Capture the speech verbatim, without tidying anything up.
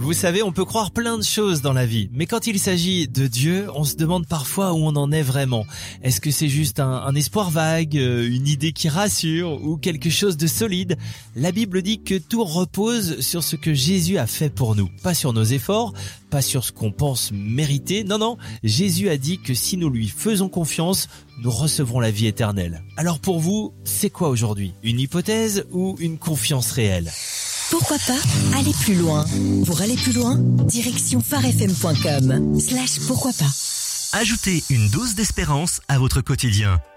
Vous savez, on peut croire plein de choses dans la vie, mais quand il s'agit de Dieu, on se demande parfois où on en est vraiment. Est-ce que c'est juste un, un espoir vague, une idée qui rassure ou quelque chose de solide? La Bible dit que tout repose sur ce que Jésus a fait pour nous, pas sur nos efforts, pas sur ce qu'on pense mériter. Non, non, Jésus a dit que si nous lui faisons confiance, nous recevrons la vie éternelle. Alors pour vous, c'est quoi aujourd'hui? Une hypothèse ou une confiance réelle? Pourquoi pas aller plus loin? Pour aller plus loin, direction pharefm point com slash pourquoi pas. Ajoutez une dose d'espérance à votre quotidien.